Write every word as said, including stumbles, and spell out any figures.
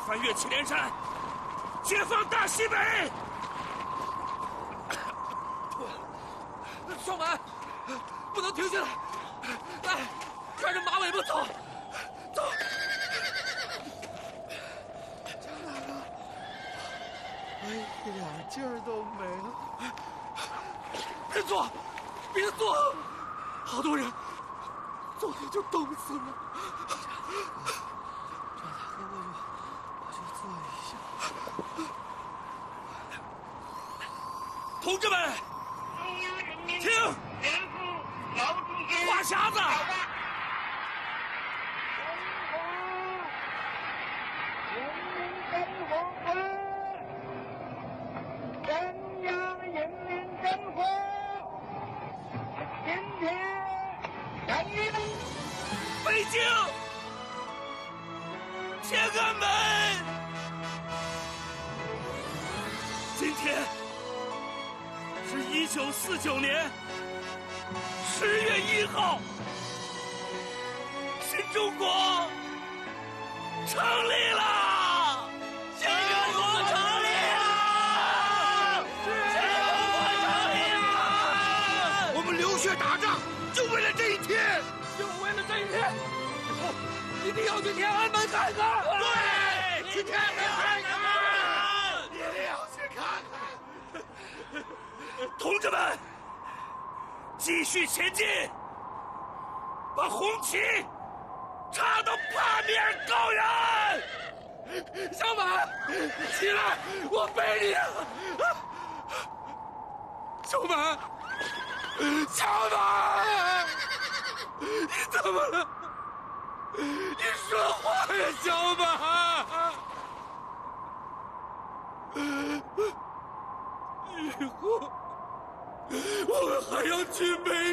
穿越祁连山，解放大西北。 少满，不能停下来！来，看着马尾巴走，走。 江大哥，我一点劲儿都没了。 别坐，别坐，好多人昨天就冻死了。 张大哥，我就我就坐一下。 同志们，听，话匣子。北京，天安门！今天是一九四九年十月一号，新中国成立了！新中国成立了！新中国成立了！ 我们流血打仗，就为了这一天。 就为了这一天，以后一定要去天安门看看。 对，去天安门看看，一定要去看看。 同志们，继续前进，把红旗插到帕米尔高原。 小满，起来，我背你。小满，小满。你怎么了？你说话呀，小满！以后我们还要去北